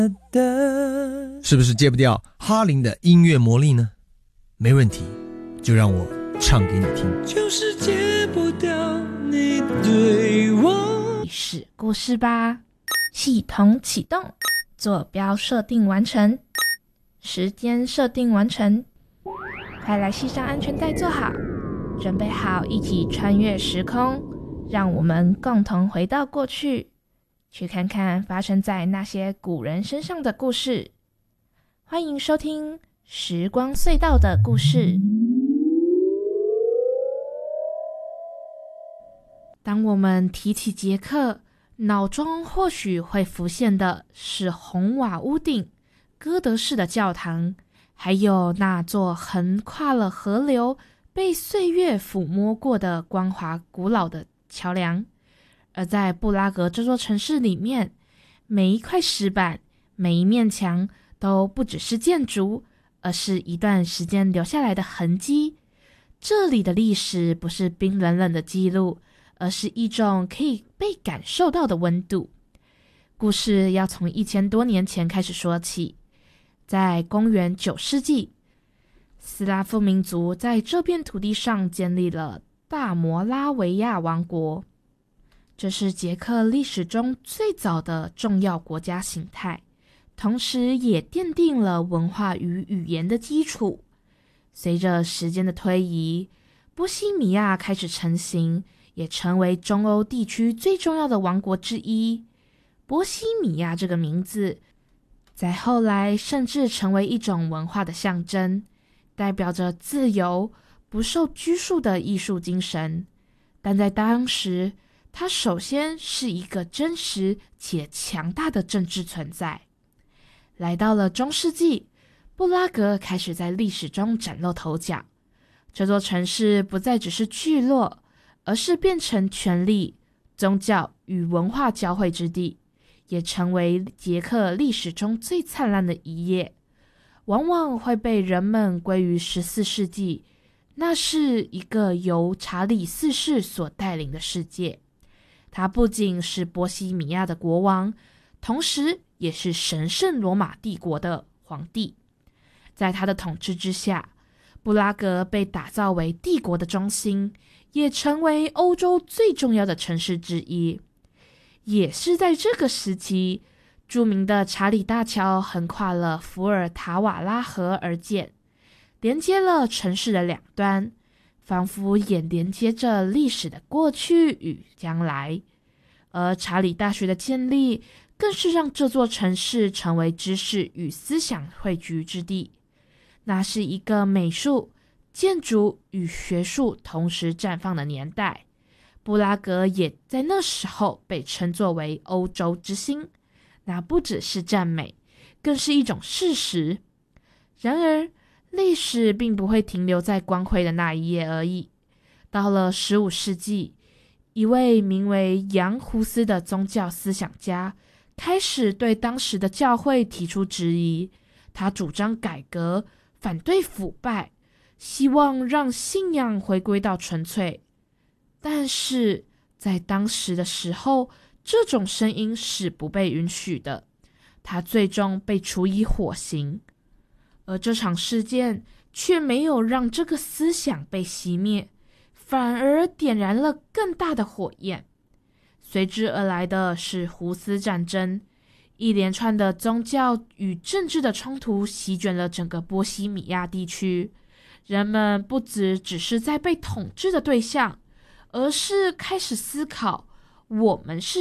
是不是戒不掉哈林的音乐魔力呢？没问题，就让我唱给你听。 就是戒不掉你对我。 是故事吧。系统启动，坐标设定完成，时间设定完成，快来系上安全带坐好，准备好一起穿越时空，让我们共同回到过去，去看看发生在那些古人身上的故事。欢迎收听时光隧道的故事。当我们提起捷克，脑中或许会浮现的是红瓦屋顶、哥德式的教堂，还有那座横跨了河流、被岁月抚摸过的光滑古老的桥梁。而在布拉格这座城市里面，每一块石板、每一面墙都不只是建筑，而是一段时间留下来的痕迹。这里的历史不是冰冷冷的记录，而是一种可以被感受到的温度。故事要从1000多年前开始说起。在公元9世纪，斯拉夫民族在这片土地上建立了大摩拉维亚王国，这是捷克历史中最早的重要国家形态，同时也奠定了文化与语言的基础。随着时间的推移，波西米亚开始成型，也成为中欧地区最重要的王国之一。波西米亚这个名字在后来甚至成为一种文化的象征，代表着自由、不受拘束的艺术精神。但在当时，它首先是一个真实且强大的政治存在。来到了中世纪，布拉格开始在历史中崭露头角。这座城市不再只是聚落，而是变成权力、宗教与文化交汇之地，也成为捷克历史中最灿烂的一页。往往会被人们归于14世纪，那是一个由查理4世所带领的世界。他不仅是波西米亚的国王，同时也是神圣罗马帝国的皇帝。在他的统治之下，布拉格被打造为帝国的中心，也成为欧洲最重要的城市之一。也是在这个时期，著名的查理大桥横跨了伏尔塔瓦拉河而建，连接了城市的两端，仿佛也连接着历史的过去与将来。而查理大学的建立，更是让这座城市成为知识与思想汇聚之地。那是一个美术、建筑与学术同时绽放的年代。布拉格也在那时候被称作为欧洲之星，那不只是赞美，更是一种事实。然而，历史并不会停留在光辉的那一页而已。到了15世纪，一位名为杨胡斯的宗教思想家开始对当时的教会提出质疑。他主张改革，反对腐败，希望让信仰回归到纯粹。但是在当时的时候，这种声音是不被允许的。他最终被处以火刑。而这场事件却没有让这个思想被熄灭，反而点燃了更大的火焰。随之而来的是胡斯战争，一连串的宗教与政治的冲突席卷了整个波西米亚地区。人们不只是在被统治的对象，而是开始思考我们是